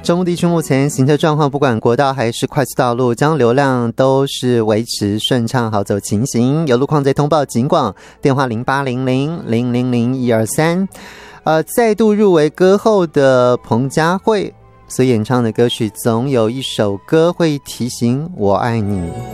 中部地区目前行车状况，不管国道还是快速道路，将流量都是维持顺畅好走情形。有路况再通报警广，电话0800000123。再度入围歌后的彭佳慧所演唱的歌曲，总有一首歌会提醒我爱你。